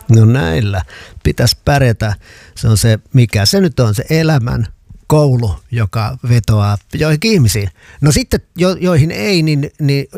No näillä pitäisi pärjätä. Se on se, mikä se nyt on, se elämän koulu, joka vetoaa joihinkin ihmisiin. No sitten joihin ei, niin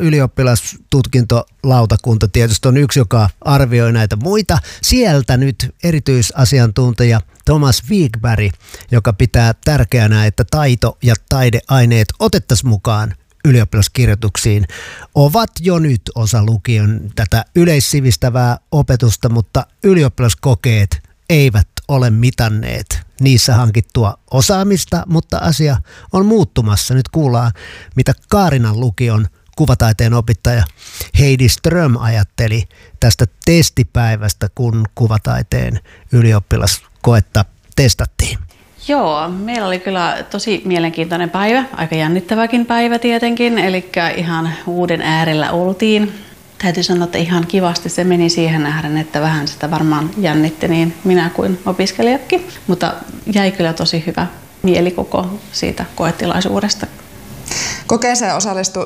ylioppilastutkintolautakunta tietysti on yksi, joka arvioi näitä muita. Sieltä nyt erityisasiantuntija Thomas Wikberg, joka pitää tärkeänä, että taito- ja taideaineet otettaisiin mukaan ylioppilaskirjoituksiin, ovat jo nyt osa lukion tätä yleissivistävää opetusta, mutta ylioppilaskokeet eivät ole mitanneet niissä hankittua osaamista, mutta asia on muuttumassa. Nyt kuullaan, mitä Kaarinan lukion kuvataiteen opettaja Heidi Ström ajatteli tästä testipäivästä, kun kuvataiteen ylioppilaskoetta testattiin. Joo, meillä oli kyllä tosi mielenkiintoinen päivä, aika jännittäväkin päivä tietenkin, eli ihan uuden äärellä oltiin. Täytyy sanoa, että ihan kivasti se meni siihen nähden, että vähän sitä varmaan jännitti niin minä kuin opiskelijatkin, mutta jäi kyllä tosi hyvä mieli koko siitä koetilaisuudesta. Kokeeseen osallistui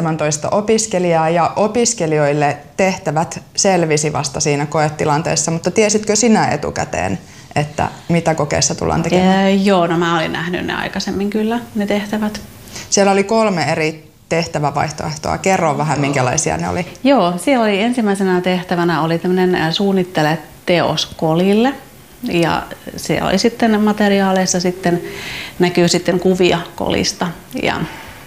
17 opiskelijaa ja opiskelijoille tehtävät selvisi vasta siinä koetilanteessa, mutta tiesitkö sinä etukäteen, että mitä kokeessa tullaan tekemään? Joo, no mä olin nähnyt ne aikaisemmin kyllä, ne tehtävät. Siellä oli 3 eri tehtävävaihtoehtoa. Kerro vähän, minkälaisia ne oli. Joo, siellä oli ensimmäisenä tehtävänä oli tämmöinen suunnittele teos kolille. Ja siellä oli sitten materiaaleissa sitten näkyy sitten kuvia kolista. Ja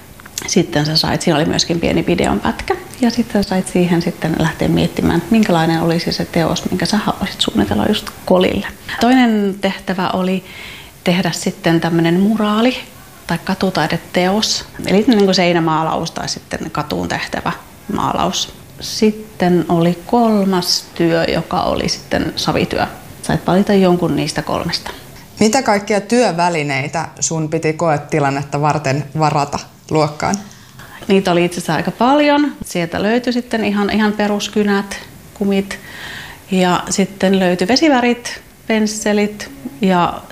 sitten sä sait, siinä oli myöskin pieni videonpätkä. Ja sitten sait siihen sitten lähteä miettimään, että minkälainen olisi se teos, minkä sä haluaisit suunnitella just kolille. Toinen tehtävä oli tehdä sitten tämmöinen muraali tai katutaideteos, eli niin kuin seinämaalaus tai sitten katuun tehtävä maalaus. Sitten oli 3. työ, joka oli sitten savityö. Sait valita jonkun niistä 3. Mitä kaikkia työvälineitä sun piti koetilannetta varten varata luokkaan? Niitä oli itse asiassa aika paljon. Sieltä löytyi sitten ihan peruskynät, kumit ja sitten löytyi vesivärit, pensselit ja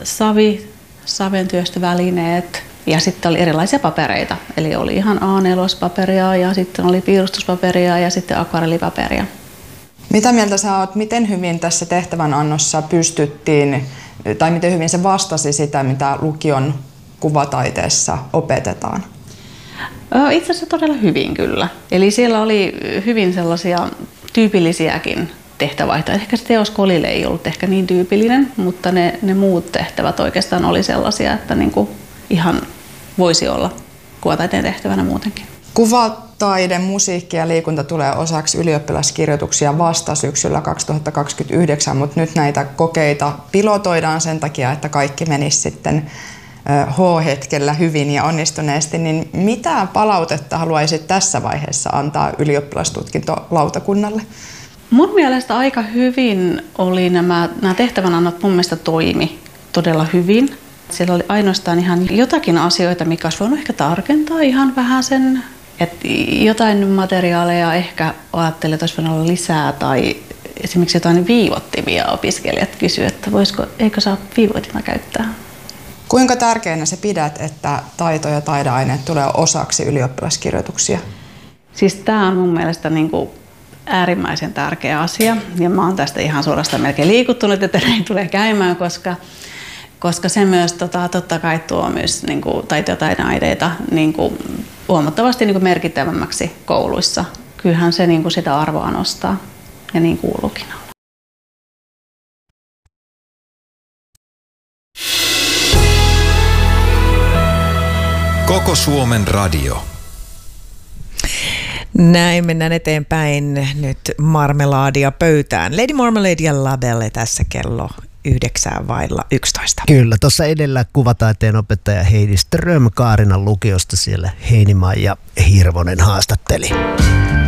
saventyöstövälineet. Ja sitten oli erilaisia papereita, eli oli ihan A4-paperia ja sitten oli piirustuspaperia ja sitten akvarellipaperia. Mitä mieltä sä oot, miten hyvin tässä tehtävänannossa pystyttiin, tai miten hyvin se vastasi sitä, mitä lukion kuvataiteessa opetetaan? Itse asiassa todella hyvin kyllä. Eli siellä oli hyvin sellaisia tyypillisiäkin tehtävaihtoehtoja. Ehkä se teos kolille ei ollut ehkä niin tyypillinen, mutta ne muut tehtävät oikeastaan oli sellaisia, että niinku ihan voisi olla kuvataiteen tehtävänä muutenkin. Kuvataide, musiikki ja liikunta tulee osaksi ylioppilaskirjoituksia vasta syksyllä 2029, mutta nyt näitä kokeita pilotoidaan sen takia, että kaikki menisi sitten H-hetkellä hyvin ja onnistuneesti. Niin mitä palautetta haluaisit tässä vaiheessa antaa ylioppilastutkintolautakunnalle? Mun mielestä aika hyvin oli nämä tehtävänannot mun mielestä toimi todella hyvin. Siellä oli ainoastaan ihan jotakin asioita, mikä olisi voinut ehkä tarkentaa ihan vähän sen, että jotain materiaaleja ehkä ajattelin, että olisi voinut olla lisää tai esimerkiksi jotain viivottimia opiskelijat kysyivät, että eikö saa viivottimia käyttää. Kuinka tärkeänä sä pidät, että taito- ja taideaineet tulee osaksi ylioppilaskirjoituksia? Siis tämä on mun mielestä äärimmäisen tärkeä asia ja mä oon tästä ihan suorastaan melkein liikuttunut, että näin tulee käymään, koska se myös totta kai tuo myös taito- ja taideaineita huomattavasti merkittävämmäksi kouluissa. Kyllähän se sitä arvoa nostaa ja niin kuuluukin olla. Koko Suomen radio. Näin mennään eteenpäin. Nyt marmelaadia pöytään. Lady Marmalade ja Labelle tässä kello 9:11. Kyllä, tuossa edellä kuvataiteen opettaja Heidi Ström Kaarinan lukiosta siellä Heinimaa ja Hirvonen haastatteli.